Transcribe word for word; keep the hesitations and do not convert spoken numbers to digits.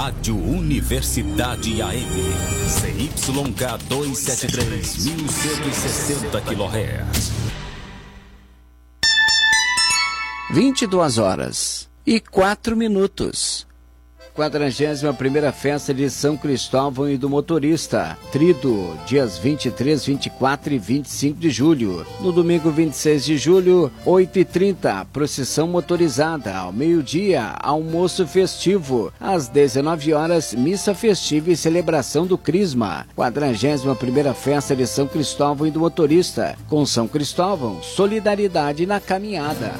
Rádio Universidade A M, C Y K duzentos e setenta e três, mil cento e sessenta quilohertz. vinte e duas horas e quatro minutos. quadragésima primeira Festa de São Cristóvão e do Motorista, Trido, dias vinte e três, vinte e quatro e vinte e cinco de julho. No domingo vinte e seis de julho, oito e trinta, procissão motorizada. Ao meio-dia, almoço festivo. Às dezenove horas, missa festiva e celebração do Crisma. quadragésima primeira Festa de São Cristóvão e do Motorista. Com São Cristóvão, solidariedade na caminhada.